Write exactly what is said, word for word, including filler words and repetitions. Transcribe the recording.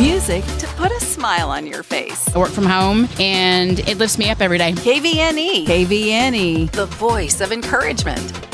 Music to put a smile on your face. I work from home, and it lifts me up every day. K V N E. K V N E, the voice of encouragement.